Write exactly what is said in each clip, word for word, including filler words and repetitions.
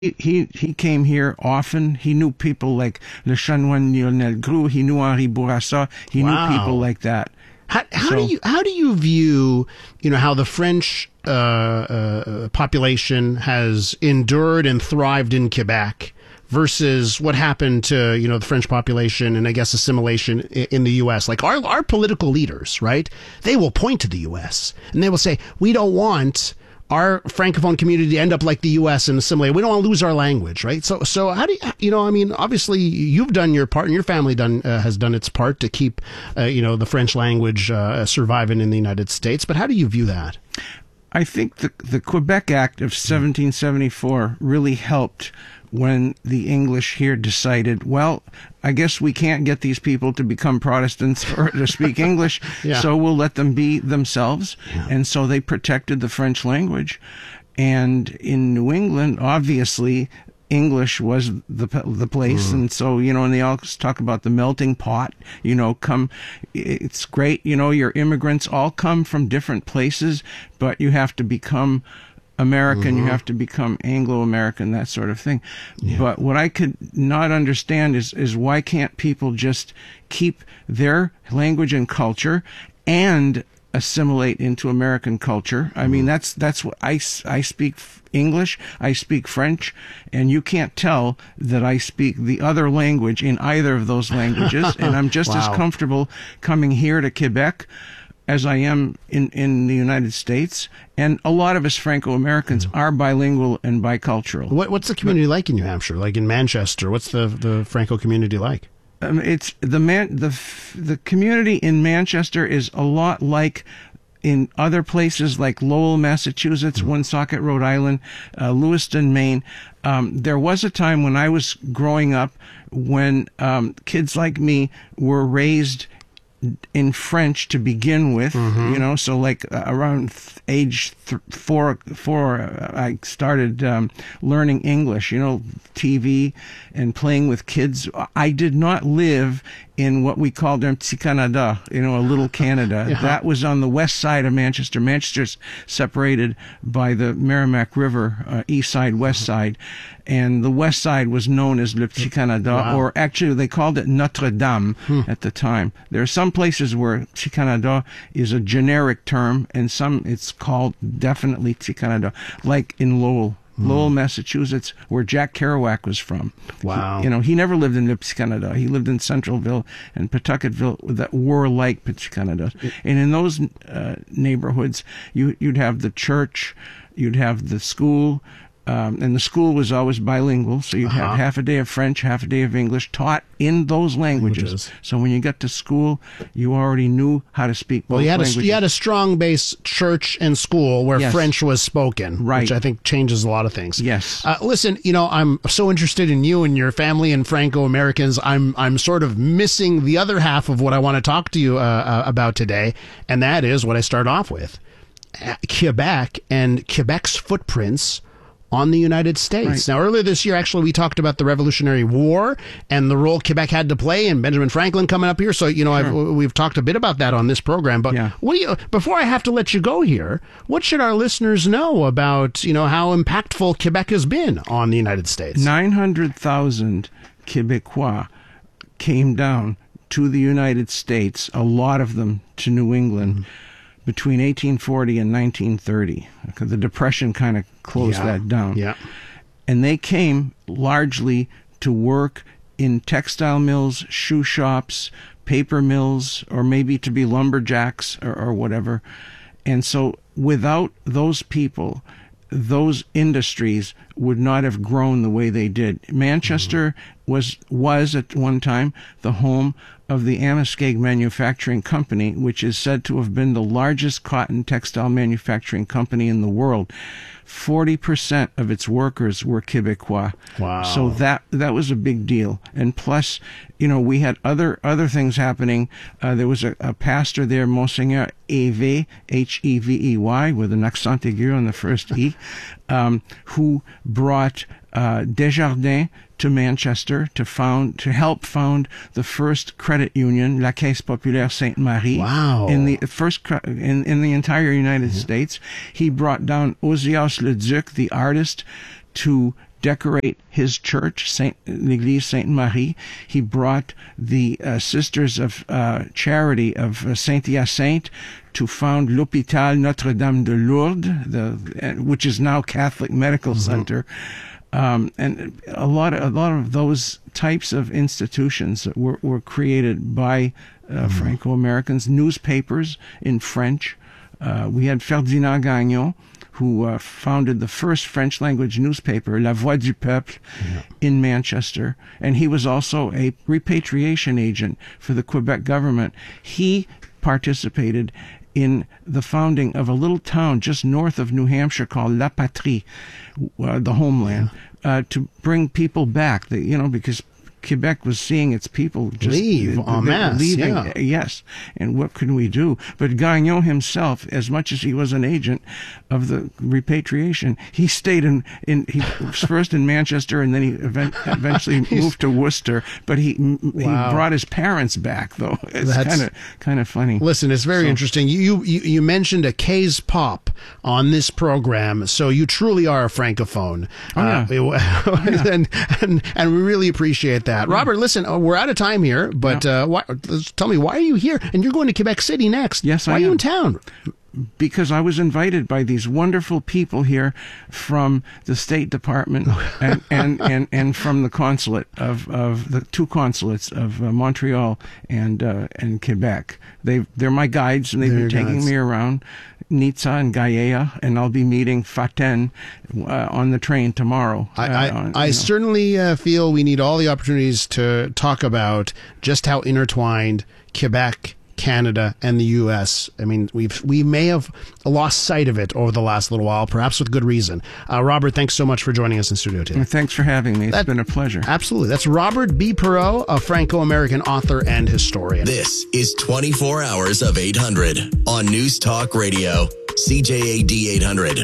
He, he he came here often. He knew people like Le Chanoine Lionel Groulx. He knew Henri Bourassa. He Wow. knew people like that. How, how So- do you how do you view you know how the French uh, uh, population has endured and thrived in Quebec versus what happened to you know the French population and I guess assimilation in, in the U S? Like our our political leaders, right? They will point to the U S and they will say, we don't want our Francophone community to end up like the U S and assimilate. We don't want to lose our language, right? So, so how do you, you know, I mean, obviously you've done your part and your family done uh, has done its part to keep, uh, you know, the French language uh, surviving in the United States. But how do you view that? I think the the Quebec Act of seventeen seventy-four really helped when the English here decided, well, I guess we can't get these people to become Protestants or to speak English, Yeah. so we'll let them be themselves. Yeah. And so they protected the French language. And in New England, obviously, English was the the place, and so you know, and they always talk about the melting pot. You know, come, it's great. You know, your immigrants all come from different places, but you have to become American. You have to become Anglo-American, that sort of thing. But what I could not understand is is why can't people just keep their language and culture and assimilate into American culture? I mean, that's that's what I, s- I speak English, I speak French, and you can't tell that I speak the other language in either of those languages, and I'm just as Wow. comfortable coming here to Quebec as I am in, in the United States. And a lot of us Franco-Americans are bilingual and bicultural. What, what's the community like in New Hampshire? Like in Manchester? What's the, the Franco community like? Um, it's the man the f- the community in Manchester is a lot like in other places like Lowell, Massachusetts, Woonsocket, Rhode Island, uh, Lewiston, Maine. Um, there was a time when I was growing up when um, kids like me were raised in French to begin with, you know, so like uh, around th- age th- four, four, uh, I started um, learning English, you know, T V and playing with kids. I did not live in what we called un petit Canada, you know, a little Canada. Yeah. That was on the west side of Manchester. Manchester's separated by the Merrimack River, uh, east side, west side. And the west side was known as Le Petit Canada, Wow. or actually they called it Notre Dame at the time. There are some places where Petit Canada is a generic term, and some it's called definitely Petit Canada, like in Lowell. Lowell, Massachusetts, where Jack Kerouac was from. Wow. He, you know, he never lived in Le Petit Canada. He lived in Centralville and Pawtucketville that were like Petit Canada. And in those uh, neighborhoods, you, you'd have the church, you'd have the school, um, and the school was always bilingual. So you'd Uh-huh. have half a day of French, half a day of English taught in those languages. Languages. So when you got to school, you already knew how to speak both Well, you had, a, languages. you had a strong base church and school where Yes. French was spoken, Right. which I think changes a lot of things. Yes. Uh, listen, you know, I'm so interested in you and your family and Franco-Americans. I'm I'm sort of missing the other half of what I want to talk to you uh, uh, about today, and that is what I start off with. Uh, Quebec and Quebec's footprints on the United States. Right. Now, earlier this year, actually, we talked about the Revolutionary War and the role Quebec had to play, and Benjamin Franklin coming up here. So, you know, I've, we've talked a bit about that on this program. But Yeah. what do you? Before I have to let you go here, what should our listeners know about you know how impactful Quebec has been on the United States? nine hundred thousand Quebecois came down to the United States, a lot of them to New England, between eighteen forty and nineteen thirty. The Depression kind of closed Yeah. that down. Yeah. And they came largely to work in textile mills, shoe shops, paper mills, or maybe to be lumberjacks or, or whatever. And so without those people, those industries would not have grown the way they did. Manchester was was at one time the home of the Amoskeag Manufacturing Company, which is said to have been the largest cotton textile manufacturing company in the world. forty percent of its workers were Quebecois. Wow. So that that was a big deal. And plus, you know, we had other other things happening. Uh, there was a, a pastor there, Monseigneur Evey, H E V E Y, with an accent aigu on the first E, um, who brought uh, Desjardins to Manchester to found to help found the first credit union, La Caisse Populaire Sainte-Marie. Wow. In the first cre- in in the entire United States. He brought down Ozias Leduc, the artist, to decorate his church, Saint l'Église Sainte-Marie. He brought the uh, Sisters of uh, Charity of uh, Saint-Hyacinthe to found l'Hôpital Notre-Dame de Lourdes, the, which is now Catholic Medical mm-hmm. Center. Um, and a lot of, a lot of those types of institutions were, were created by uh, mm-hmm. Franco-Americans. Newspapers in French. Uh, we had Ferdinand Gagnon, who uh, founded the first French-language newspaper, La Voix du Peuple, yeah. in Manchester. And he was also a repatriation agent for the Quebec government. He participated in the founding of a little town just north of New Hampshire called La Patrie, uh, the homeland, yeah. uh, to bring people back. The, you know, because Quebec was seeing its people just leave en masse, leaving. Yeah. Yes, and what can we do? But Gagnon himself, as much as he was an agent of the repatriation, he stayed in. in he was first in Manchester, and then he event, eventually moved to Worcester. But he wow. he brought his parents back, though. It's kind of kind of funny. Listen, it's very so, interesting. You, you you mentioned a K's Pop on this program, so you truly are a francophone. Oh, yeah. Uh, yeah. and, and and we really appreciate that. That. Robert, listen, uh, we're out of time here, but uh, why, tell me, why are you here? And you're going to Quebec City next. Yes, why I are am. you in town? Because I was invited by these wonderful people here from the State Department and, and, and, and from the consulate of, of the two consulates of uh, Montreal and uh, and Quebec. They they're my guides, and they've they're been taking guides. me around Nizza and Gaia, and I'll be meeting Faten uh, on the train tomorrow. I, I, uh, on, I certainly uh, feel we need all the opportunities to talk about just how intertwined Quebec, Canada, and the U S. I mean, we've we may have lost sight of it over the last little while, perhaps with good reason. Uh, Robert, thanks so much for joining us in studio today. Thanks for having me. It's that, been a pleasure. Absolutely. That's Robert B. Perreault, a Franco-American author and historian. This is twenty-four hours of eight hundred on News Talk Radio, C J A D eight hundred.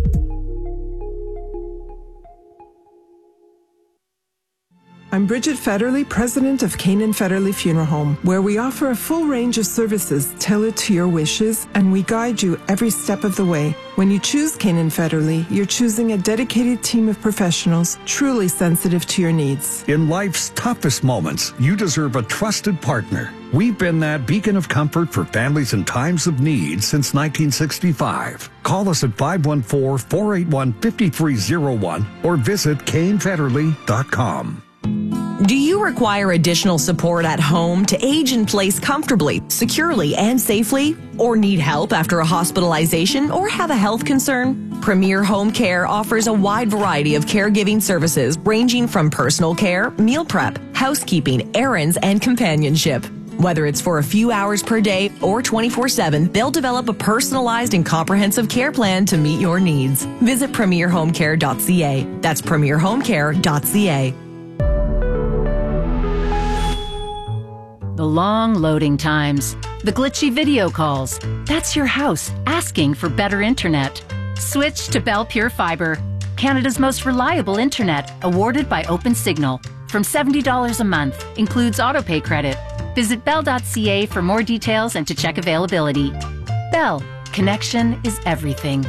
I'm Bridget Federley, president of Canaan Federley Funeral Home, where we offer a full range of services tailored to your wishes, and we guide you every step of the way. When you choose Canaan Federley, you're choosing a dedicated team of professionals truly sensitive to your needs. In life's toughest moments, you deserve a trusted partner. We've been that beacon of comfort for families in times of need since nineteen sixty-five. Call us at five one four, four eight one, five three zero one or visit Kane Federley dot com. Do you require additional support at home to age in place comfortably, securely, and safely? Or need help after a hospitalization or have a health concern? Premier Home Care offers a wide variety of caregiving services ranging from personal care, meal prep, housekeeping, errands, and companionship. Whether it's for a few hours per day or twenty-four seven, they'll develop a personalized and comprehensive care plan to meet your needs. Visit premier home care dot c a. That's premier home care dot c a. The long loading times, the glitchy video calls. That's your house asking for better internet. Switch to Bell Pure Fiber, Canada's most reliable internet, awarded by OpenSignal. From seventy dollars a month, includes autopay credit. Visit bell dot c a for more details and to check availability. Bell, connection is everything.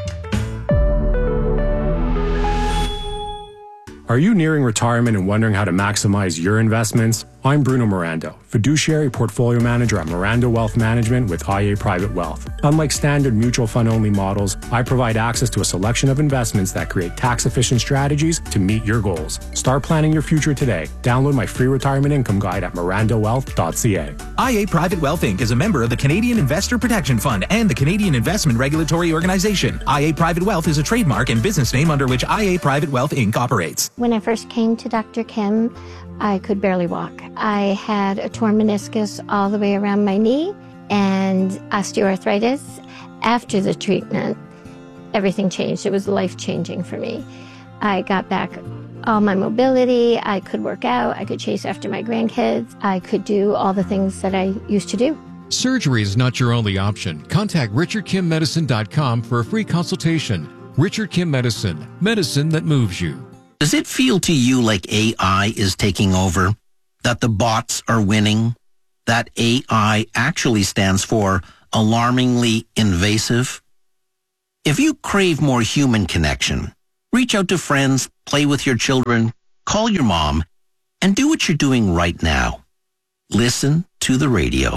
Are you nearing retirement and wondering how to maximize your investments? I'm Bruno Mirando, fiduciary portfolio manager at Mirando Wealth Management with I A Private Wealth. Unlike standard mutual fund only models, I provide access to a selection of investments that create tax-efficient strategies to meet your goals. Start planning your future today. Download my free retirement income guide at mirando wealth dot c a. I A Private Wealth Incorporated is a member of the Canadian Investor Protection Fund and the Canadian Investment Regulatory Organization. I A Private Wealth is a trademark and business name under which I A Private Wealth Incorporated operates. When I first came to Doctor Kim, I could barely walk. I had a torn meniscus all the way around my knee and osteoarthritis. After the treatment, everything changed. It was life-changing for me. I got back all my mobility. I could work out. I could chase after my grandkids. I could do all the things that I used to do. Surgery is not your only option. Contact richard kim medicine dot com for a free consultation. Richard Kim Medicine, medicine that moves you. Does it feel to you like A I is taking over? That the bots are winning? That A I actually stands for alarmingly invasive? If you crave more human connection, Reach out to friends, play with your children, call your mom, and do what you're doing right now. Listen to the radio.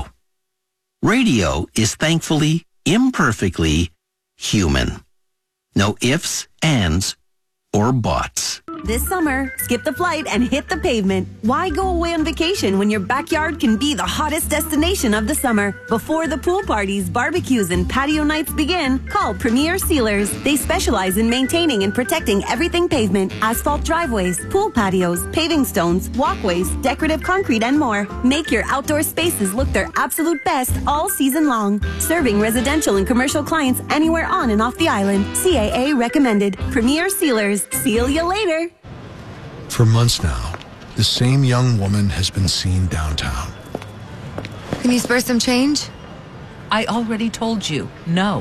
Radio is thankfully, imperfectly human. No ifs, ands, or buts. This summer, skip the flight and hit the pavement. Why go away on vacation when your backyard can be the hottest destination of the summer? Before the pool parties, barbecues, and patio nights begin, call Premier Sealers. They specialize in maintaining and protecting everything pavement, asphalt driveways, pool patios, paving stones, walkways, decorative concrete, and more. Make your outdoor spaces look their absolute best all season long. Serving residential and commercial clients anywhere on and off the island. C A A recommended. Premier Sealers. Seal you later. For months now, the same young woman has been seen downtown. Can you spare some change? I already told you, no.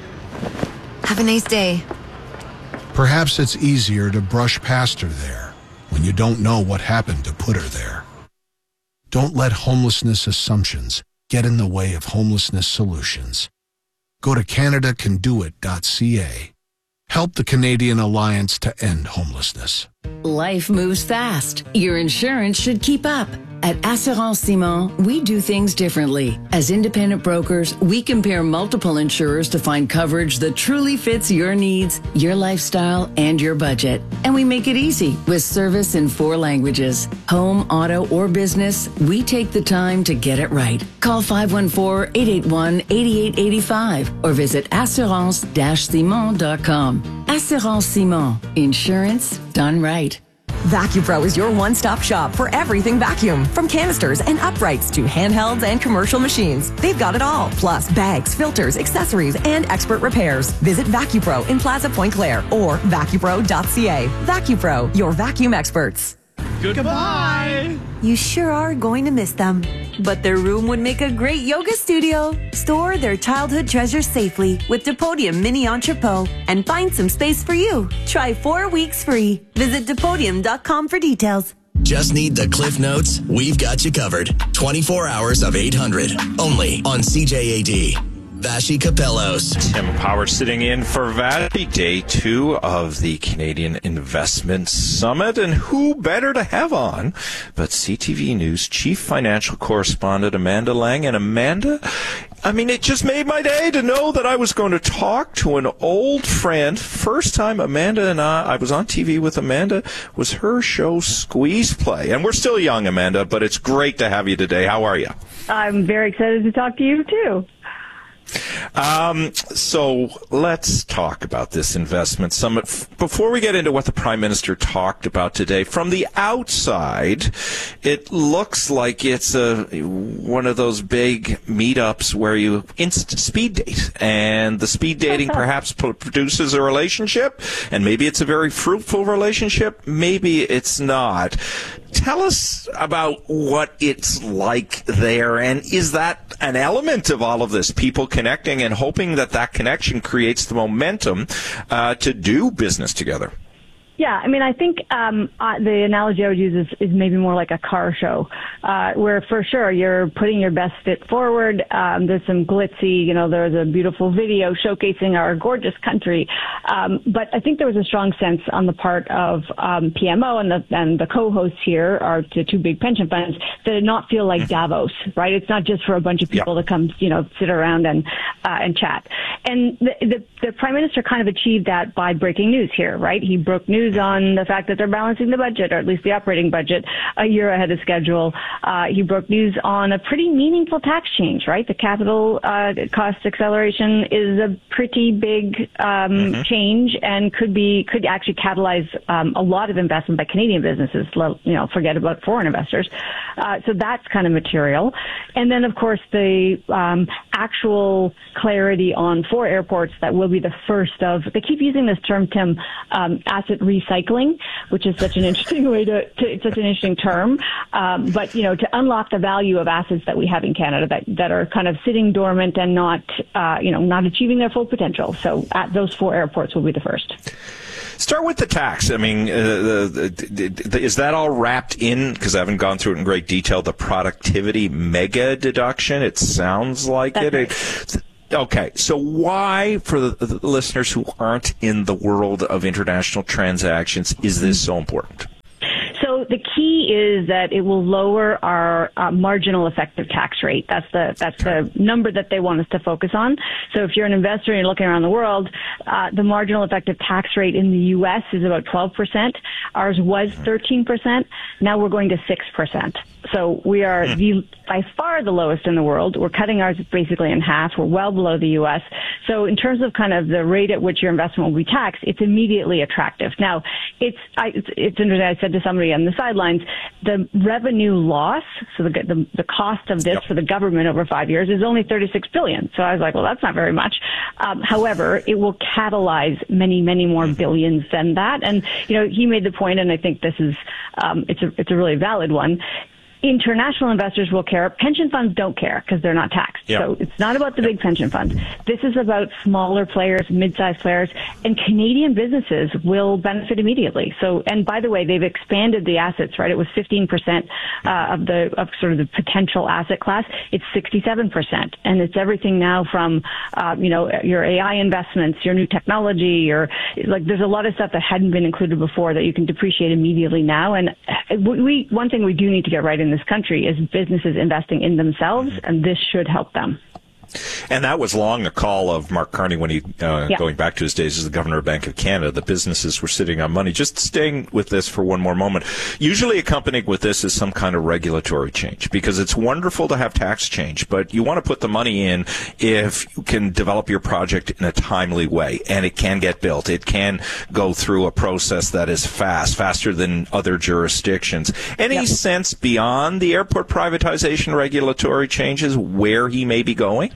Have a nice day. Perhaps it's easier to brush past her there when you don't know what happened to put her there. Don't let homelessness assumptions get in the way of homelessness solutions. Go to Canada Can Do It dot C A. Help the Canadian Alliance to End Homelessness. Life moves fast. Your insurance should keep up. At Assurance Simon, we do things differently. As independent brokers, we compare multiple insurers to find coverage that truly fits your needs, your lifestyle, and your budget. And we make it easy with service in four languages. Home, auto, or business, we take the time to get it right. Call five one four, eight eight one, eight eight eight five or visit assurance dash simon dot com. Assurance Simon. Insurance done right. VacuPro is your one-stop shop for everything vacuum, from canisters and uprights to handhelds and commercial machines. They've got it all, plus bags, filters, accessories, and expert repairs. Visit VacuPro in Plaza Point Claire or vacupro dot c a. VacuPro, your vacuum experts. Goodbye. You sure are going to miss them. But their room would make a great yoga studio. Store their childhood treasures safely with Depodium Mini Entrepot and find some space for you. Try four weeks free. Visit Depodium dot com for details. Just need the Cliff Notes? We've got you covered. twenty-four hours of eight hundred. Only on C J A D. Vashi Capellos. Tim Power sitting in for Vashi, day two of the Canadian Investment Summit. And who better to have on but C T V News Chief Financial Correspondent Amanda Lang. And Amanda, I mean, it just made my day to know that I was going to talk to an old friend. First time Amanda and I, I was on T V with Amanda, was her show Squeeze Play. And we're still young, Amanda, but it's great to have you today. How are you? I'm very excited to talk to you, too. Um, so let's talk about this investment summit. Before we get into what the Prime Minister talked about today, from the outside, it looks like it's a one of those big meetups where you instant speed date, and the speed dating perhaps produces a relationship, and maybe it's a very fruitful relationship, maybe it's not. Tell us about what it's like there, and is that an element of all of this, people connecting and hoping that that connection creates the momentum uh, to do business together? Yeah, I mean, I think um, uh, the analogy I would use is, is maybe more like a car show, uh, where for sure you're putting your best fit forward. Um, there's some glitzy, you know, there's a beautiful video showcasing our gorgeous country. Um, but I think there was a strong sense on the part of um, P M O and the, and the co-hosts here, our the two big pension funds, that did not feel like Davos, right? It's not just for a bunch of people yeah. to come, you know, sit around and uh, and chat. And the, the, the Prime Minister kind of achieved that by breaking news here, right? He broke news on the fact that they're balancing the budget, or at least the operating budget, a year ahead of schedule. Uh, he broke news on a pretty meaningful tax change, right? The capital uh, cost acceleration is a pretty big um, mm-hmm. change, and could be could actually catalyze um, a lot of investment by Canadian businesses. You know, forget about foreign investors. Uh, so that's kind of material. And then, of course, the um, actual clarity on four airports that will be the first of. They keep using this term, Tim, um, asset recycling, which is such an interesting way to, to it's such an interesting term. Um, but, you know, to unlock the value of assets that we have in Canada that, that are kind of sitting dormant and not, uh, you know, not achieving their full potential. So at those four airports will be the first. Start with the tax. I mean, uh, the, the, the, is that all wrapped in, because I haven't gone through it in great detail, the productivity mega deduction? It sounds like That's it. Right. it Okay, so why, for the, the listeners who aren't in the world of international transactions, is this so important? So the key is that it will lower our uh, marginal effective tax rate. That's the that's the number that they want us to focus on. So if you're an investor and you're looking around the world, uh, the marginal effective tax rate in the U S is about twelve percent. Ours was thirteen percent. Now we're going to six percent. So we are the, by far the lowest in the world. We're cutting ours basically in half. We're well below the U S. So in terms of kind of the rate at which your investment will be taxed, it's immediately attractive. Now, it's I, it's, it's interesting. I said to somebody on the sidelines, the revenue loss, so the the, the cost of this yep. for the government over five years is only thirty-six billion dollars. So I was like, well, that's not very much. Um, however, it will catalyze many, many more billions than that. And you know, he made the point, and I think this is um, it's a it's a really valid one. International investors will care. Pension funds don't care because they're not taxed. Yep. So it's not about the big pension funds. This is about smaller players, mid-sized players, and Canadian businesses will benefit immediately. So, and by the way, they've expanded the assets, right? It was fifteen percent uh, of the of sort of the potential asset class. It's sixty-seven percent, and it's everything now from uh, you know your A I investments, your new technology, your like. There's a lot of stuff that hadn't been included before that you can depreciate immediately now. And we one thing we do need to get right in this country is businesses investing in themselves, and this should help them. And that was long a call of Mark Carney when he, uh, yeah. going back to his days as the Governor of Bank of Canada, the businesses were sitting on money. Just staying with this for one more moment. Usually accompanied with this is some kind of regulatory change, because it's wonderful to have tax change, but you want to put the money in if you can develop your project in a timely way, and it can get built. It can go through a process that is fast, faster than other jurisdictions. Any yep. sense beyond the airport privatization regulatory changes where he may be going?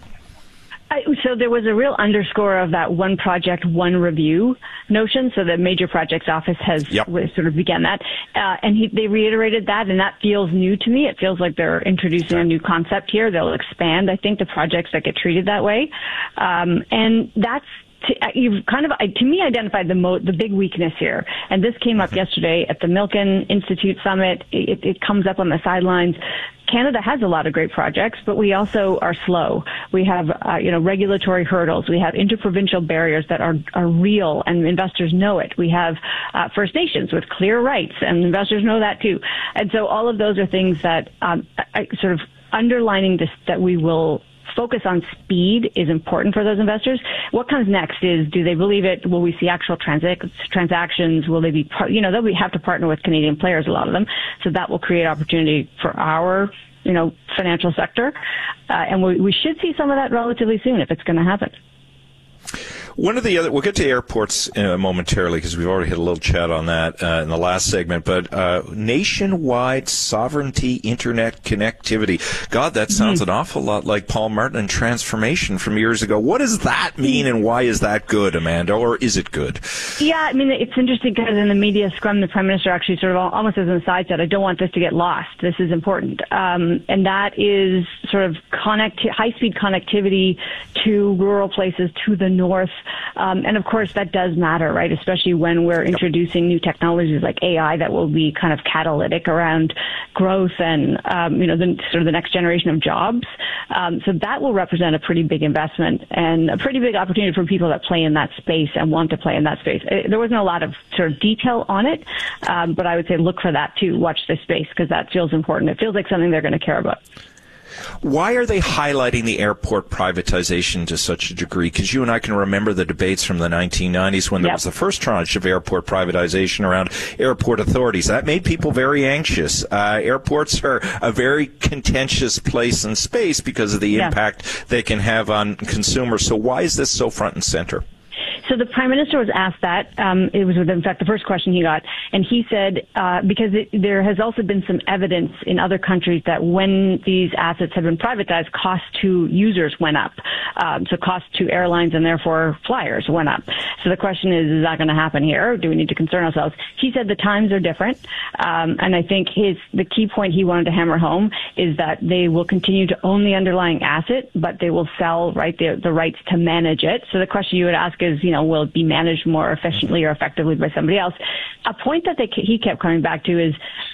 I, so there was a real underscore of that one project, one review notion. So the Major Projects Office has yep. sort of began that. Uh, and he, they reiterated that, and that feels new to me. It feels like they're introducing a new concept here. They'll expand, I think, the projects that get treated that way. Um, and that's you've kind of, to me, identified the mo- the big weakness here. And this came up yesterday at the Milken Institute Summit. It, it comes up on the sidelines. Canada has a lot of great projects, but we also are slow. We have, uh, you know, regulatory hurdles. We have interprovincial barriers that are, are real, and investors know it. We have uh, First Nations with clear rights, and investors know that too. And so all of those are things that um, I, sort of underlining this, that we will focus on speed is important for those investors. What comes next is, do they believe it? Will we see actual transac- transactions? Will they be, par- you know, they'll be, have to partner with Canadian players, a lot of them. So that will create opportunity for our, you know, financial sector. Uh, and we, we should see some of that relatively soon if it's going to happen. One of the other, we'll get to airports uh, momentarily because we've already had a little chat on that uh, in the last segment, but uh, nationwide sovereignty internet connectivity. God, that sounds mm-hmm. an awful lot like Paul Martin and transformation from years ago. What does that mean, and why is that good, Amanda, or is it good? Yeah, I mean, it's interesting because in the media scrum, the Prime Minister actually sort of almost as an aside said, I don't want this to get lost. This is important. Um, and that is sort of connect, high-speed connectivity to rural places to the north. Um, and of course, that does matter, right? Especially when we're introducing new technologies like A I that will be kind of catalytic around growth and, um, you know, the, sort of the next generation of jobs. Um, so that will represent a pretty big investment and a pretty big opportunity for people that play in that space and want to play in that space. It, there wasn't a lot of sort of detail on it, um, but I would say look for that too. Watch this space because that feels important. It feels like something they're going to care about. Why are they highlighting the airport privatization to such a degree? Because you and I can remember the debates from the nineteen nineties when there yep. was the first tranche of airport privatization around airport authorities. That made people very anxious. Uh, airports are a very contentious place and space because of the yeah. impact they can have on consumers. So why is this so front and center? So the Prime Minister was asked that. Um, it was, in fact, the first question he got. And he said, uh, because it, there has also been some evidence in other countries that when these assets have been privatized, costs to users went up. Um, so costs to airlines and therefore flyers went up. So the question is, is that going to happen here? Do we need to concern ourselves? He said the times are different. Um, and I think his the key point he wanted to hammer home is that they will continue to own the underlying asset, but they will sell right the, the rights to manage it. So the question you would ask is, you know, will it be managed more efficiently or effectively by somebody else? A point that they, he kept coming back to is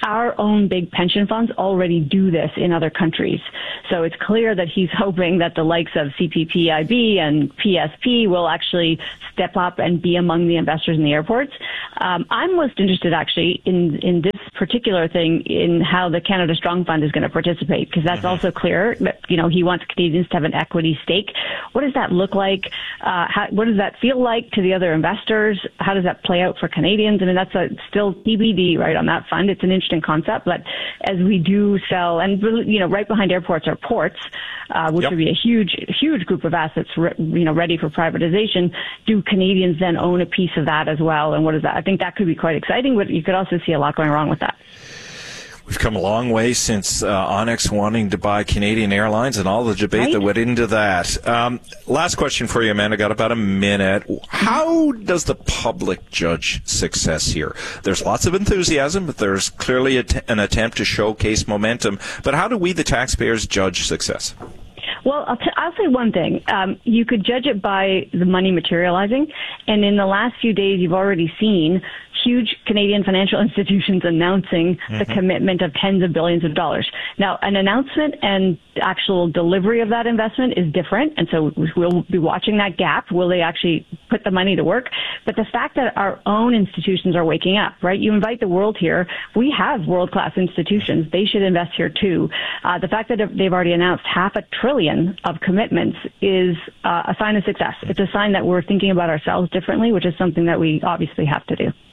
our own big pension funds already do this in other countries. So it's clear that he's hoping that the likes of C P P I B and P S P will actually step up and be among the investors in the airports. Um, I'm most interested actually in, in this particular thing in how the Canada Strong Fund is going to participate, because that's also clear that, you know, he wants Canadians to have an equity stake. What does that look like? Uh, how, what does that feel like to the other investors? How does that play out for Canadians? I mean, that's a, still T B D, right, on that fund. It's an interesting concept, but as we do sell, and, you know, right behind airports are ports, uh, which Yep. would be a huge, huge group of assets, re- you know, ready for privatization. Do Canadians then own a piece of that as well? And what is that? I think that could be quite exciting, but you could also see a lot going wrong with that. We've come a long way since uh, Onyx wanting to buy Canadian Airlines and all the debate Right. that went into that. Um, last question for you, Amanda. Got about a minute. How does the public judge success here? There's lots of enthusiasm, but there's clearly a t- an attempt to showcase momentum. But how do we, the taxpayers, judge success? Well, I'll, t- I'll say one thing. Um, you could judge it by the money materializing. And in the last few days, you've already seen huge Canadian financial institutions announcing mm-hmm. the commitment of tens of billions of dollars. Now, an announcement and actual delivery of that investment is different. And so we'll be watching that gap. Will they actually put the money to work? But the fact that our own institutions are waking up, right? You invite the world here. We have world-class institutions. They should invest here too. Uh, the fact that they've already announced half a trillion of commitments is uh, a sign of success. It's a sign that we're thinking about ourselves differently, which is something that we obviously have to do.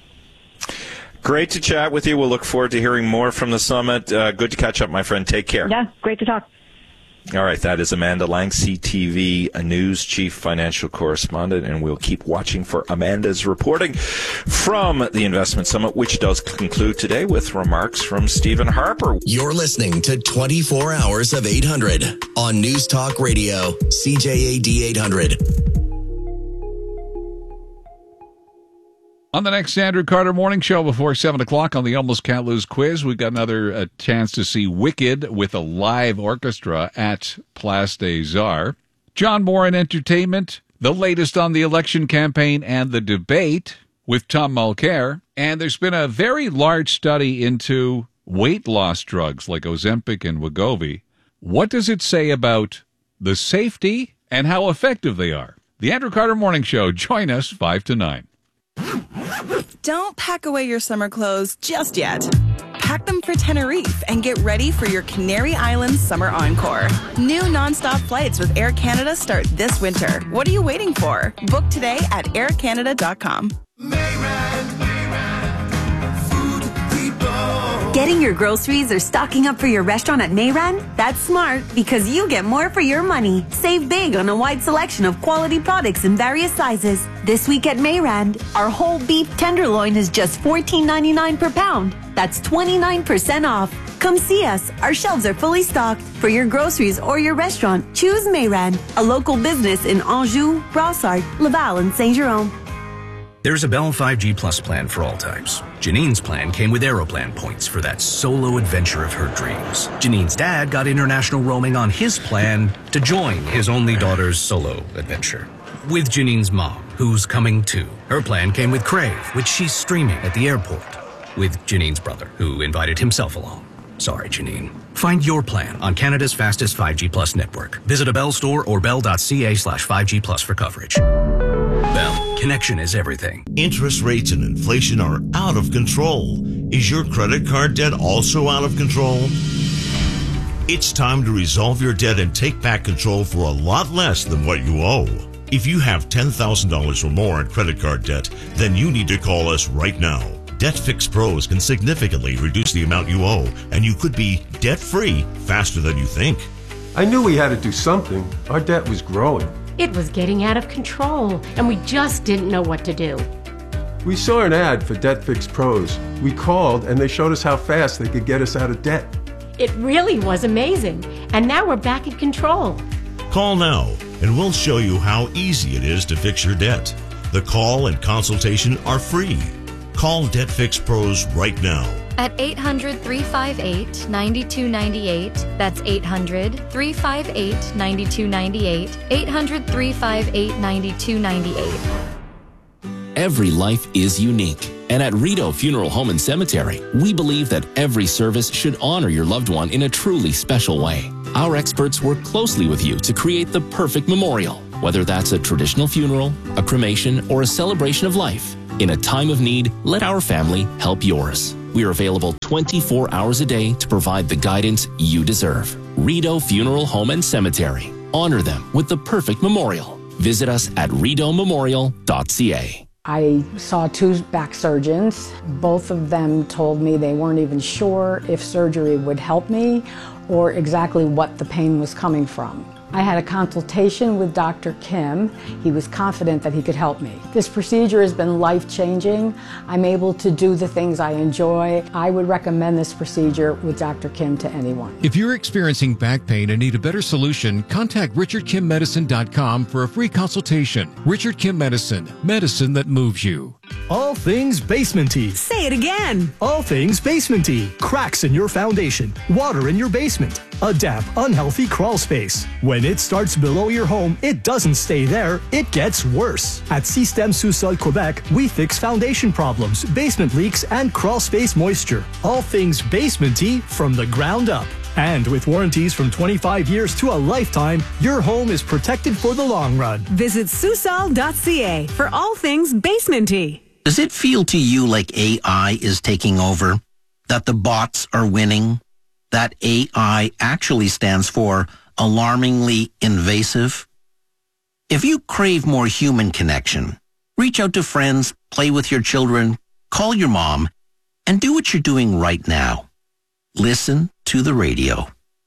Great to chat with you. We'll look forward to hearing more from the summit. Uh, good to catch up, my friend. Take care. Yeah, great to talk. All right, that is Amanda Lang, C T V News Chief Financial Correspondent, and we'll keep watching for Amanda's reporting from the Investment Summit, which does conclude today with remarks from Stephen Harper. You're listening to twenty-four hours of eight hundred on News Talk Radio, C J A D eight hundred. On the next Andrew Carter Morning Show before seven o'clock on the Almost Can't Lose quiz, we've got another uh, chance to see Wicked with a live orchestra at Place des Arts. John Moore in entertainment, the latest on the election campaign and the debate with Tom Mulcair. And there's been a very large study into weight loss drugs like Ozempic and Wegovy. What does it say about the safety and how effective they are? The Andrew Carter Morning Show. Join us five to nine. Don't pack away your summer clothes just yet. Pack them for Tenerife and get ready for your Canary Islands summer encore. New nonstop flights with Air Canada start this winter. What are you waiting for? Book today at air canada dot com. Getting your groceries or stocking up for your restaurant at Mayran? That's smart because you get more for your money. Save big on a wide selection of quality products in various sizes. This week at Mayran, our whole beef tenderloin is just fourteen ninety-nine per pound. That's twenty-nine percent off. Come see us. Our shelves are fully stocked. For your groceries or your restaurant, choose Mayran, a local business in Anjou, Brossard, Laval, and Saint-Jérôme. There's a Bell five G Plus plan for all types. Janine's plan came with Aeroplan points for that solo adventure of her dreams. Janine's dad got international roaming on his plan to join his only daughter's solo adventure. With Janine's mom, who's coming too. Her plan came with Crave, which she's streaming at the airport. With Janine's brother, who invited himself along. Sorry, Janine. Find your plan on Canada's fastest five G Plus network. Visit a Bell store or bell.ca slash 5G Plus for coverage. Bell, connection is everything. Interest rates and inflation are out of control. Is your credit card debt also out of control? It's time to resolve your debt and take back control for a lot less than what you owe. If you have ten thousand dollars or more in credit card debt, then you need to call us right now. DebtFix Pros can significantly reduce the amount you owe, and you could be debt-free faster than you think. I knew we had to do something. Our debt was growing. It was getting out of control, and we just didn't know what to do. We saw an ad for DebtFix Pros. We called, and they showed us how fast they could get us out of debt. It really was amazing, and now we're back in control. Call now, and we'll show you how easy it is to fix your debt. The call and consultation are free. Call DebtFix Pros right now. At eight hundred, three five eight, nine two nine eight. That's eight hundred, three five eight, nine two nine eight. eight hundred, three five eight, nine two nine eight. Every life is unique. And at Rideau Funeral Home and Cemetery, we believe that every service should honor your loved one in a truly special way. Our experts work closely with you to create the perfect memorial, whether that's a traditional funeral, a cremation, or a celebration of life. In a time of need, let our family help yours. We are available twenty-four hours a day to provide the guidance you deserve. Rideau Funeral Home and Cemetery. Honor them with the perfect memorial. Visit us at rideau memorial dot c a. I saw two back surgeons. Both of them told me they weren't even sure if surgery would help me or exactly what the pain was coming from. I had a consultation with Doctor Kim. He was confident that he could help me. This procedure has been life-changing. I'm able to do the things I enjoy. I would recommend this procedure with Doctor Kim to anyone. If you're experiencing back pain and need a better solution, contact richard kim medicine dot com for a free consultation. Richard Kim Medicine, medicine that moves you. All things basementy. Say it again. All things basementy. Cracks in your foundation, water in your basement, a damp, unhealthy crawl space. When it starts below your home, it doesn't stay there, it gets worse. At Système Sous-Sol Quebec, we fix foundation problems, basement leaks, and crawl space moisture. All things basementy from the ground up. And with warranties from twenty-five years to a lifetime, your home is protected for the long run. Visit Susol dot c a for all things basementy. Does it feel to you like A I is taking over? That the bots are winning? That A I actually stands for alarmingly invasive? If you crave more human connection, reach out to friends, play with your children, call your mom, and do what you're doing right now. Listen to the radio.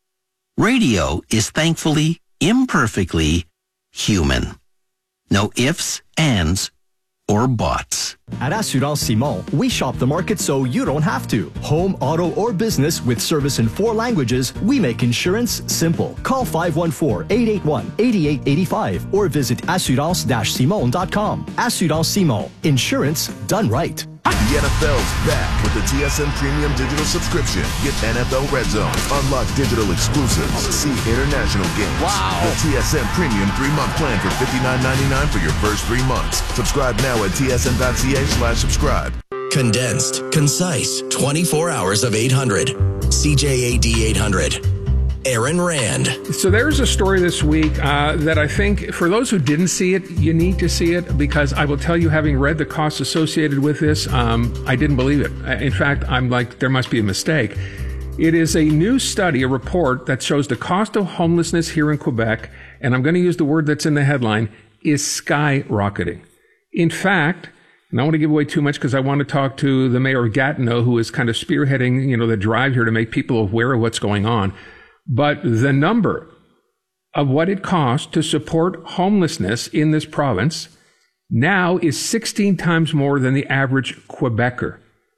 Radio is thankfully, imperfectly human. No ifs, ands, or buts. At Assurance Simon, we shop the market so you don't have to. Home, auto, or business with service in four languages, we make insurance simple. Call five one four, eight eight one, eight eight eight five or visit assurance dash simon dot com. Assurance Simon. Insurance done right. The N F L's back with the T S N Premium Digital Subscription. Get N F L Red Zone, unlock digital exclusives, see international games. Wow! The T S N Premium three-month plan for fifty-nine ninety-nine for your first three months. Subscribe now at T S N dot C A slash subscribe. Condensed, concise, twenty-four hours of eight hundred. C J A D eight hundred. Aaron Rand. So there's a story this week uh, that I think for those who didn't see it, you need to see it, because I will tell you, having read the costs associated with this, um, I didn't believe it. In fact, I'm like, there must be a mistake. It is a new study, a report that shows the cost of homelessness here in Quebec, and I'm going to use the word that's in the headline, is skyrocketing. In fact, and I don't want to give away too much because I want to talk to the mayor of Gatineau, who is kind of spearheading, you know, the drive here to make people aware of what's going on. But the number of what it costs to support homelessness in this province now is sixteen times more than the average Quebecer.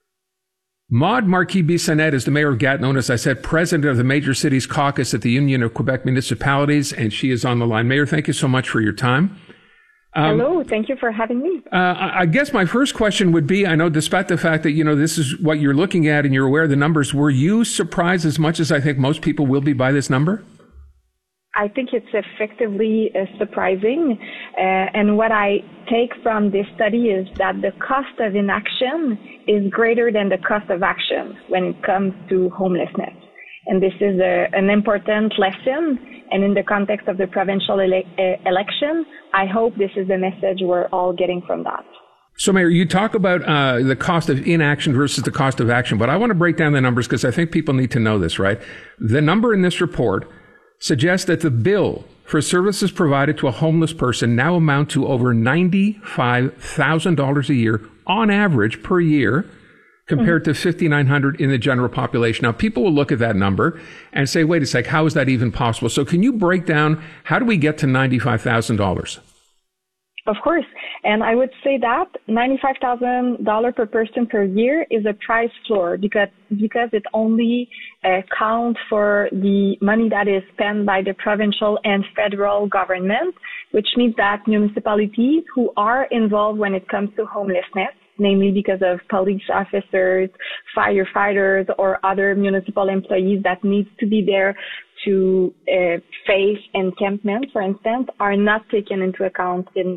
Maude Marquis-Bissonnette is the mayor of Gatineau, and as I said, president of the Major Cities Caucus at the Union of Quebec Municipalities, and she is on the line. Mayor, thank you so much for your time. Um, Hello, thank you for having me. Uh, I guess my first question would be, I know despite the fact that, you know, this is what you're looking at and you're aware of the numbers, were you surprised as much as I think most people will be by this number? I think it's effectively uh, surprising. Uh, and what I take from this study is that the cost of inaction is greater than the cost of action when it comes to homelessness. And this is a, an important lesson. And in the context of the provincial ele- uh, election, I hope this is the message we're all getting from that. So, Mayor, you talk about uh, the cost of inaction versus the cost of action, but I want to break down the numbers because I think people need to know this, right? The number in this report suggests that the bill for services provided to a homeless person now amount to over ninety-five thousand dollars a year on average per year, compared mm-hmm. to fifty-nine hundred dollars in the general population. Now, people will look at that number and say, wait a sec, how is that even possible? So can you break down, how do we get to ninety-five thousand dollars? Of course. And I would say that ninety-five thousand dollars per person per year is a price floor because, because it only uh, counts for the money that is spent by the provincial and federal government, which means that municipalities who are involved when it comes to homelessness, namely because of police officers, firefighters, or other municipal employees that need to be there to uh, face encampment, for instance, are not taken into account in that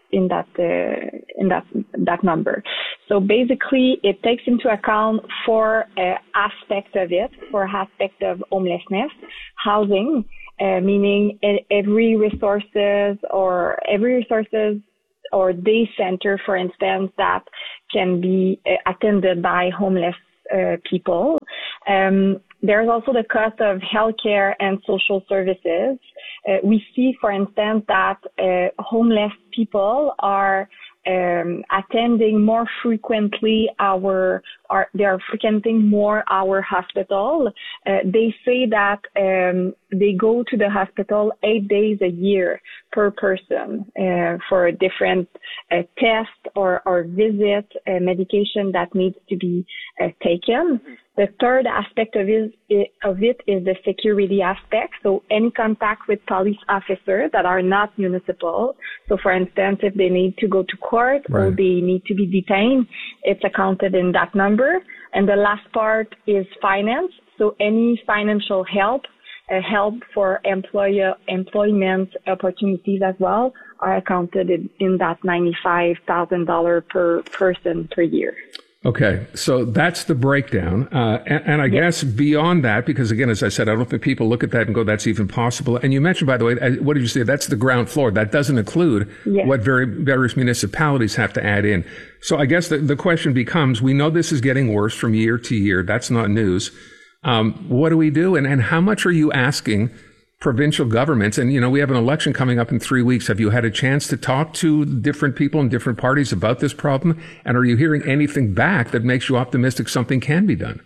in that uh, in that that number. So basically, it takes into account four uh, aspects of it, four aspects of homelessness, housing, uh, meaning every resources or every resources or day center, for instance, that can be uh, attended by homeless uh, people. Um, there's also the cost of healthcare and social services. Uh, we see, for instance, that uh, homeless people are um, attending more frequently our, our, they are frequenting more our hospital. Uh, they say that um, they go to the hospital eight days a year per person uh, for a different uh, test or, or visit, uh, medication that needs to be uh, taken. The third aspect of it, of it is the security aspect. So any contact with police officers that are not municipal. So for instance, if they need to go to court right. or they need to be detained, it's accounted in that number. And the last part is finance. So any financial help, uh, help for employer, employment opportunities as well are accounted in, in that ninety-five thousand dollars per person per year. Okay, so that's the breakdown. Uh, and, and I yeah. guess beyond that, because again, as I said, I don't think people look at that and go, that's even possible. And you mentioned, by the way, what did you say? That's the ground floor. That doesn't include yeah. what very, various municipalities have to add in. So I guess the, the question becomes, we know this is getting worse from year to year. That's not news. Um, what do we do? And, and how much are you asking provincial governments? And, you know, we have an election coming up in three weeks. Have you had a chance to talk to different people in different parties about this problem? And are you hearing anything back that makes you optimistic something can be done?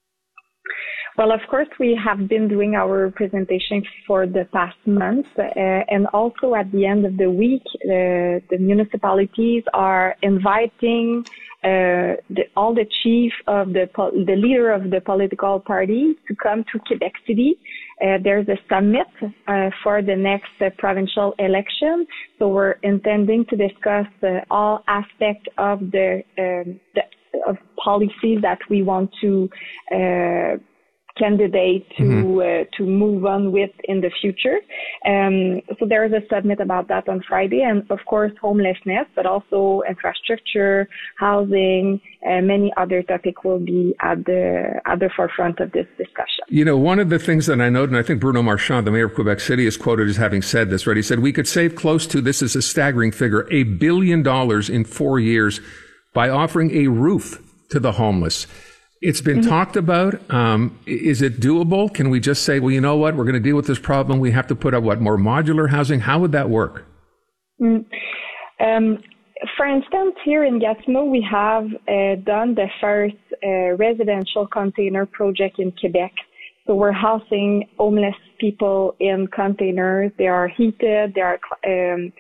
Well, of course, we have been doing our presentation for the past month. Uh, and also at the end of the week, uh, the municipalities are inviting uh, the, all the chief of the, the leader of the political party to come to Quebec City. Uh, there's a summit uh, for the next uh, provincial election. So we're intending to discuss uh, all aspects of the, um, the of policies that we want to uh, candidate to mm-hmm. uh, to move on with in the future. Um, so there is a summit about that on Friday, and of course homelessness, but also infrastructure, housing, and many other topics will be at the at the forefront of this discussion. You know, one of the things that I noted, and I think Bruno Marchand, the mayor of Quebec City, is quoted as having said this, right? He said, we could save close to, this is a staggering figure, a billion dollars in four years by offering a roof to the homeless. It's been mm-hmm. talked about. Um, is it doable? Can we just say, well, you know what, we're going to deal with this problem. We have to put up, what, more modular housing? How would that work? Mm. Um, for instance, here in Gatineau, we have uh, done the first uh, residential container project in Quebec. So we're housing homeless people in containers. They are heated. They are um,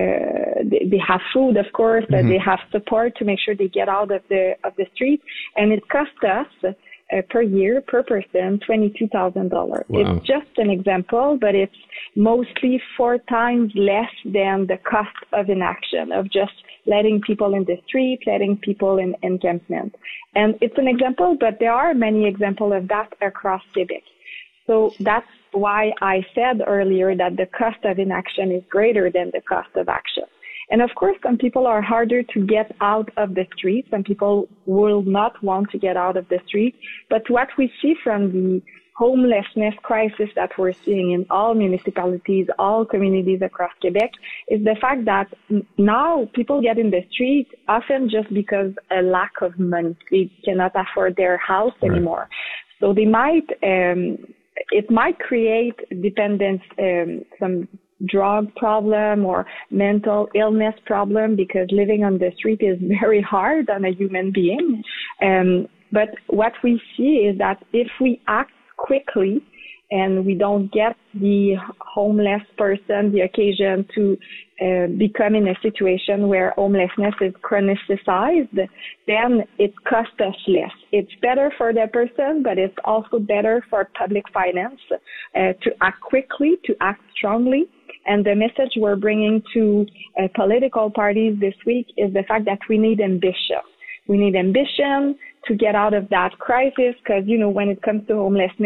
Uh, they, they have food, of course, mm-hmm. and they have support to make sure they get out of the of the street. And it costs us uh, per year, per person, twenty-two thousand dollars. Wow. It's just an example, but it's mostly four times less than the cost of inaction, of just letting people in the street, letting people in encampment. And it's an example, but there are many examples of that across Quebec. So that's why I said earlier that the cost of inaction is greater than the cost of action. And of course, some people are harder to get out of the street. Some people will not want to get out of the street. But what we see from the homelessness crisis that we're seeing in all municipalities, all communities across Quebec, is the fact that now people get in the street often just because a lack of money. They cannot afford their house right. anymore. So they might... Um, It might create dependence, um, some drug problem or mental illness problem, because living on the street is very hard on a human being. Um, but what we see is that if we act quickly and we don't get the homeless person the occasion to uh, become in a situation where homelessness is chronicized, then it costs us less. It's better for the person, but it's also better for public finance uh, to act quickly, to act strongly. And the message we're bringing to uh, political parties this week is the fact that we need ambition. We need ambition to get out of that crisis, because, you know, when it comes to homelessness,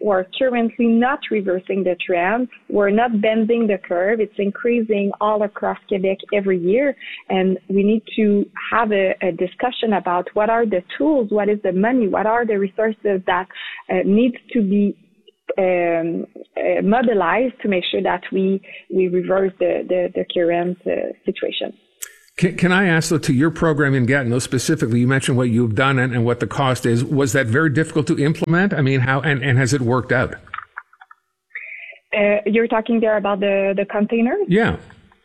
we're currently not reversing the trend. We're not bending the curve. It's increasing all across Quebec every year. And we need to have a, a discussion about what are the tools, what is the money, what are the resources that uh, needs to be um, uh, mobilized to make sure that we, we reverse the, the, the current uh, situation. Can, can I ask, though, to your program in Gatineau specifically, you mentioned what you've done and, and what the cost is. Was that very difficult to implement? I mean, how and, and has it worked out? Uh, you're talking there about the, the containers? Yeah.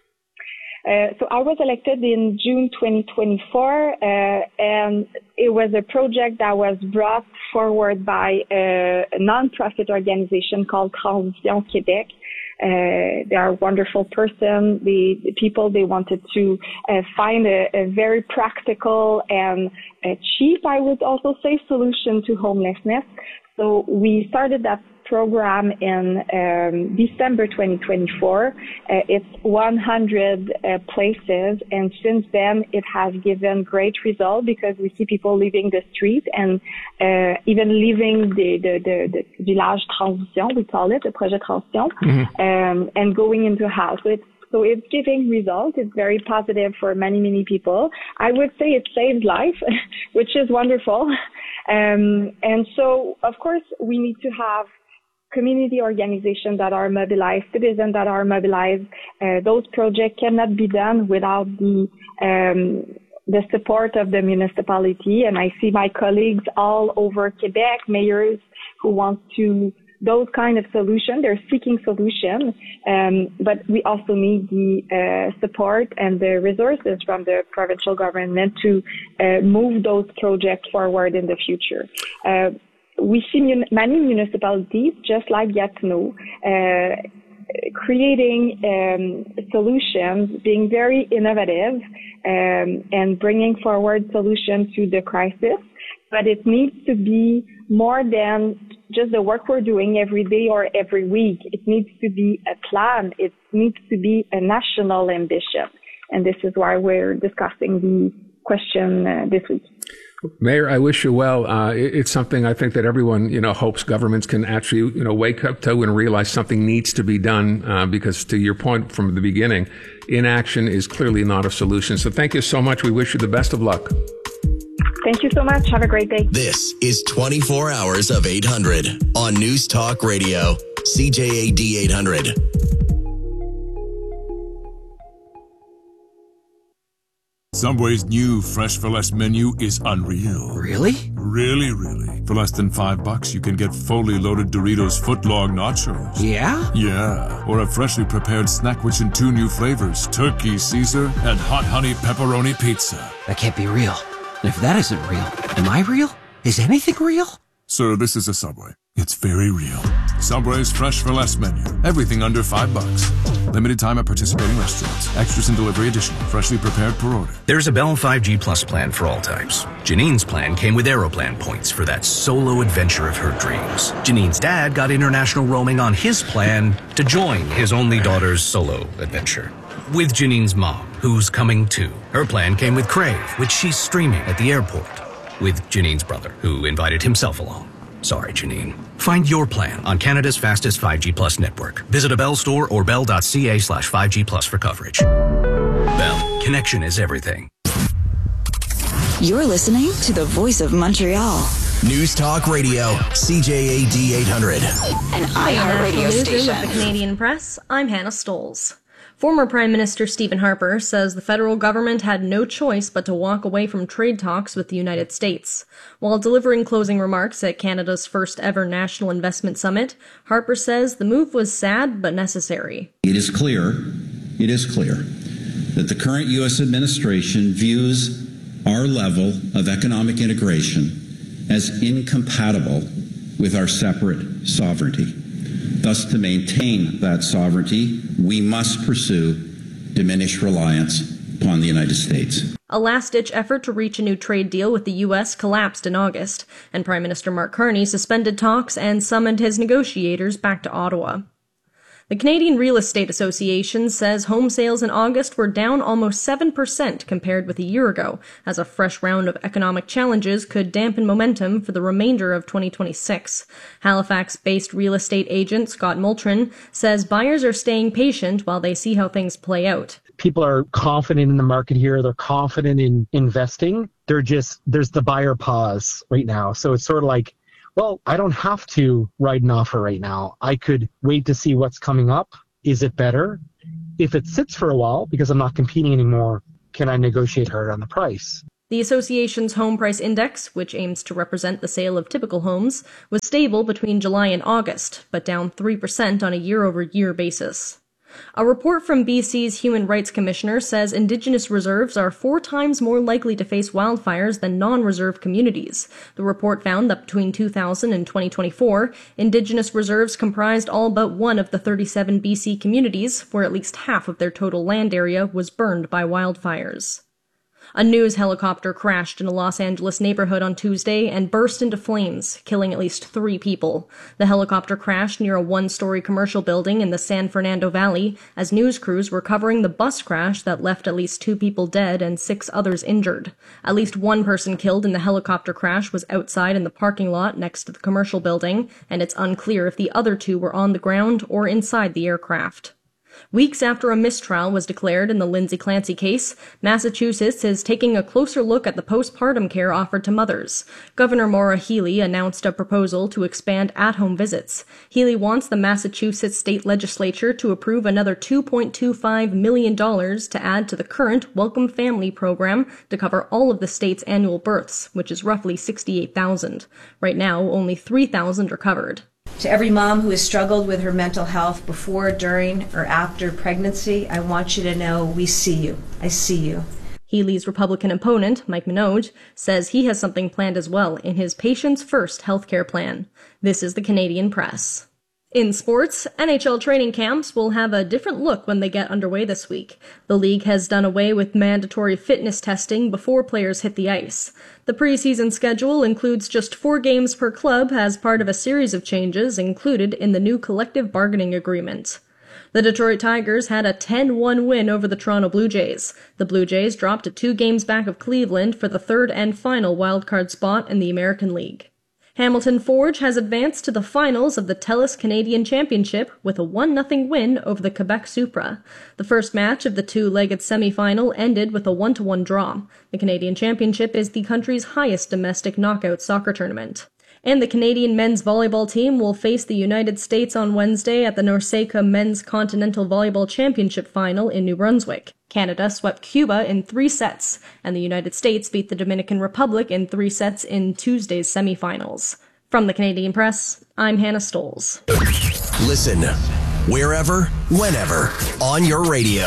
Uh, so I was elected in June twenty twenty-four, uh, and it was a project that was brought forward by a, a non-profit organization called Transition Québec. Uh, they are a wonderful person. The, the people, they wanted to uh, find a, a very practical and a cheap, I would also say, solution to homelessness. So we started that program in um, December twenty twenty-four. Uh, it's one hundred uh, places, and since then it has given great results because we see people leaving the street and uh, even leaving the, the, the, the village transition, we call it, the projet transition, mm-hmm. um, and going into a house. So it's So it's giving results. It's very positive for many, many people. I would say it saves life, which is wonderful. Um, and so, of course, we need to have community organizations that are mobilized, citizens that are mobilized. Uh, those projects cannot be done without the um, the support of the municipality. And I see my colleagues all over Quebec, mayors who want to those kind of solutions. They're seeking solutions, um, but we also need the uh, support and the resources from the provincial government to uh, move those projects forward in the future. Uh, we see mun- many municipalities, just like Gatineau, uh, creating um, solutions, being very innovative, um, and bringing forward solutions to the crisis. But it needs to be more than just the work we're doing every day or every week. It needs to be a plan. It needs to be a national ambition. And this is why we're discussing the question uh, this week. Mayor, I wish you well. Uh, it, it's something I think that everyone, you know, hopes governments can actually, you know, wake up to and realize something needs to be done, uh, because to your point from the beginning, inaction is clearly not a solution. So thank you so much. We wish you the best of luck. Thank you so much. Have a great day. This is twenty-four hours of eight hundred on News Talk Radio, C J A D eight hundred. Subway's new Fresh for Less menu is unreal. Really? Really, really. For less than five bucks, you can get fully loaded Doritos footlong nachos. Yeah? Yeah. Or a freshly prepared Snackwich in two new flavors, Turkey Caesar and Hot Honey Pepperoni Pizza. That can't be real. And if that isn't real, am I real? Is anything real? Sir, this is a Subway. It's very real. Subway's Fresh for Less menu. Everything under five bucks. Limited time at participating restaurants. Extras and delivery additional. Freshly prepared per order. There's a Bell five G Plus plan for all types. Janine's plan came with Aeroplan points for that solo adventure of her dreams. Janine's dad got international roaming on his plan to join his only daughter's solo adventure. With Janine's mom, who's coming too. Her plan came with Crave, which she's streaming at the airport. With Janine's brother, who invited himself along. Sorry, Janine. Find your plan on Canada's fastest five G Plus network. Visit a Bell store or bell.ca slash 5G Plus for coverage. Bell. Connection is everything. You're listening to the Voice of Montreal. News Talk Radio, C J A D eight hundred. An iHeartRadio station. With the Canadian Press, I'm Hannah Stolz. Former Prime Minister Stephen Harper says the federal government had no choice but to walk away from trade talks with the United States. While delivering closing remarks at Canada's first ever National Investment Summit, Harper says the move was sad but necessary. It is clear, it is clear that the current U S administration views our level of economic integration as incompatible with our separate sovereignty. Thus, to maintain that sovereignty, we must pursue diminished reliance upon the United States. A last-ditch effort to reach a new trade deal with the U S collapsed in August, and Prime Minister Mark Carney suspended talks and summoned his negotiators back to Ottawa. The Canadian Real Estate Association says home sales in August were down almost seven percent compared with a year ago, as a fresh round of economic challenges could dampen momentum for the remainder of twenty twenty-six. Halifax-based real estate agent Scott Moultrin says buyers are staying patient while they see how things play out. People are confident in the market here. They're confident in investing. They're just, there's the buyer pause right now. So it's sort of like, well, I don't have to write an offer right now. I could wait to see what's coming up. Is it better? If it sits for a while because I'm not competing anymore, can I negotiate harder on the price? The association's home price index, which aims to represent the sale of typical homes, was stable between July and August, but down three percent on a year-over-year basis. A report from B C's Human Rights Commissioner says Indigenous reserves are four times more likely to face wildfires than non-reserve communities. The report found that between two thousand and twenty twenty-four, Indigenous reserves comprised all but one of the thirty-seven B C communities, where at least half of their total land area was burned by wildfires. A news helicopter crashed in a Los Angeles neighborhood on Tuesday and burst into flames, killing at least three people. The helicopter crashed near a one-story commercial building in the San Fernando Valley as news crews were covering the bus crash that left at least two people dead and six others injured. At least one person killed in the helicopter crash was outside in the parking lot next to the commercial building, and it's unclear if the other two were on the ground or inside the aircraft. Weeks after a mistrial was declared in the Lindsay Clancy case, Massachusetts is taking a closer look at the postpartum care offered to mothers. Governor Maura Healey announced a proposal to expand at-home visits. Healey wants the Massachusetts state legislature to approve another two point two five million dollars to add to the current Welcome Family program to cover all of the state's annual births, which is roughly sixty-eight thousand. Right now, only three thousand are covered. To every mom who has struggled with her mental health before, during, or after pregnancy, I want you to know we see you. I see you. Healey's Republican opponent, Mike Minogue, says he has something planned as well in his Patients First healthcare plan. This is the Canadian Press. In sports, N H L training camps will have a different look when they get underway this week. The league has done away with mandatory fitness testing before players hit the ice. The preseason schedule includes just four games per club as part of a series of changes included in the new collective bargaining agreement. The Detroit Tigers had a ten one win over the Toronto Blue Jays. The Blue Jays dropped to two games back of Cleveland for the third and final wildcard spot in the American League. Hamilton Forge has advanced to the finals of the TELUS Canadian Championship with a one nothing win over the Quebec Supra. The first match of the two-legged semifinal ended with a one to one draw. The Canadian Championship is the country's highest domestic knockout soccer tournament. And the Canadian men's volleyball team will face the United States on Wednesday at the NORCECA Men's Continental Volleyball Championship Final in New Brunswick. Canada swept Cuba in three sets, and the United States beat the Dominican Republic in three sets in Tuesday's semifinals. From the Canadian Press, I'm Hannah Stoles. Listen wherever, whenever, on your radio.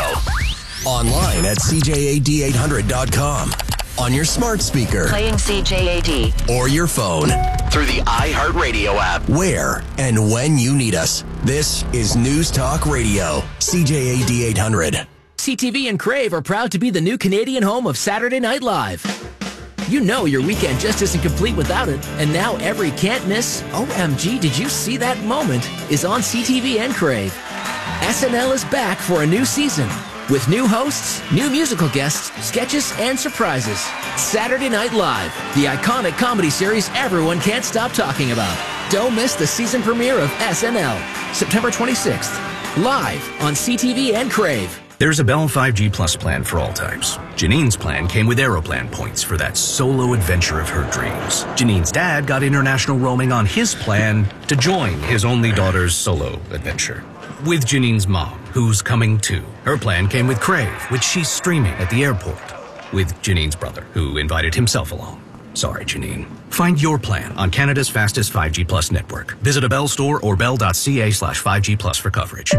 Online at C J A D eight hundred dot com. On your smart speaker. Playing C J A D. Or your phone. Through the iHeartRadio app. Where and when you need us. This is News Talk Radio. C J A D eight hundred. C T V and Crave are proud to be the new Canadian home of Saturday Night Live. You know your weekend just isn't complete without it, and now every can't miss, O M G, did you see that moment, is on C T V and Crave. S N L is back for a new season, with new hosts, new musical guests, sketches, and surprises. Saturday Night Live, the iconic comedy series everyone can't stop talking about. Don't miss the season premiere of S N L, September twenty-sixth, live on C T V and Crave. There's a Bell five G Plus plan for all types. Janine's plan came with Aeroplan points for that solo adventure of her dreams. Janine's dad got international roaming on his plan to join his only daughter's solo adventure. With Janine's mom, who's coming too. Her plan came with Crave, which she's streaming at the airport. With Janine's brother, who invited himself along. Sorry, Janine. Find your plan on Canada's fastest five G Plus network. Visit a Bell store or bell.ca slash 5G Plus for coverage.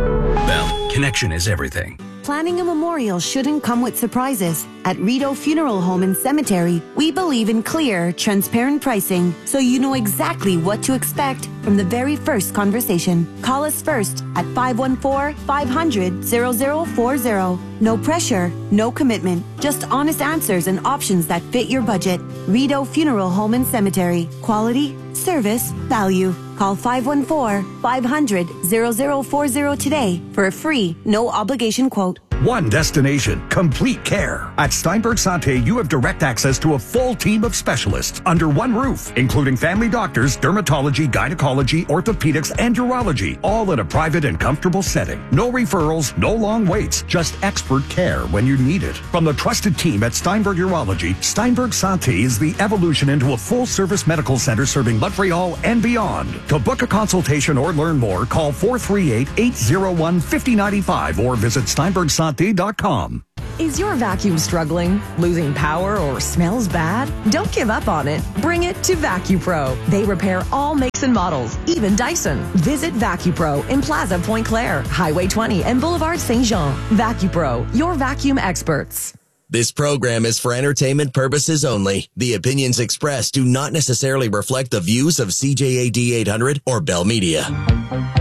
Bell, connection is everything. Planning a memorial shouldn't come with surprises. At Rideau Funeral Home and Cemetery, we believe in clear, transparent pricing, so you know exactly what to expect from the very first conversation. Call us first at five one four, five hundred, zero zero four zero. No pressure, no commitment, just honest answers and options that fit your budget. Rideau Funeral Home and Cemetery. Quality, service, value. Call five one four, five hundred, zero zero four zero today for a free, no obligation quote. One destination, complete care. At Steinberg Santé, you have direct access to a full team of specialists under one roof, including family doctors, dermatology, gynecology, orthopedics, and urology, all in a private and comfortable setting. No referrals, no long waits, just expert care when you need it. From the trusted team at Steinberg Urology, Steinberg Santé is the evolution into a full-service medical center serving Montreal and beyond. To book a consultation or learn more, call four three eight, eight zero one, five zero nine five or visit steinberg santé dot com. Is your vacuum struggling, losing power, or smells bad? Don't give up on it. Bring it to VacuPro. They repair all makes and models, even Dyson. Visit VacuPro in Plaza Point Claire, Highway twenty, and Boulevard Saint Jean. VacuPro, your vacuum experts. This program is for entertainment purposes only. The opinions expressed do not necessarily reflect the views of C J A D eight hundred or Bell Media.